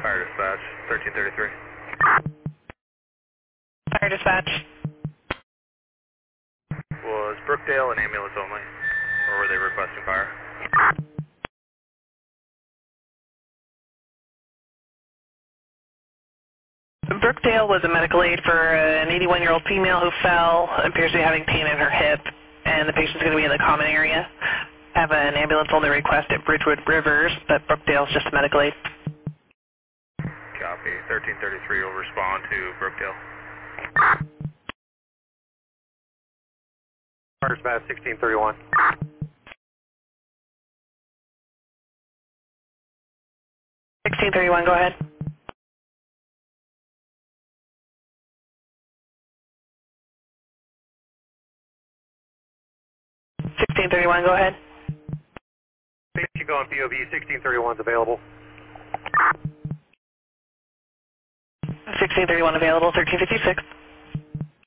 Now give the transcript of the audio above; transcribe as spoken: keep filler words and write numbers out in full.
Fire dispatch, thirteen thirty-three. Fire dispatch. Was Brookdale an ambulance only, or were they requesting fire? Brookdale was a medical aid for an eighty-one-year-old female who fell, appears to be having pain in her hip, and the patient's going to be in the common area. I have an ambulance-only request at Bridgewood Rivers, but Brookdale's just a medical aid. Copy. thirteen thirty-three will respond to Brookdale. Fire dispatch, sixteen thirty-one. sixteen thirty-one, go ahead. sixteen thirty-one, go ahead. Patient going P O V, sixteen thirty-one is available. sixteen thirty-one available, thirteen fifty-six.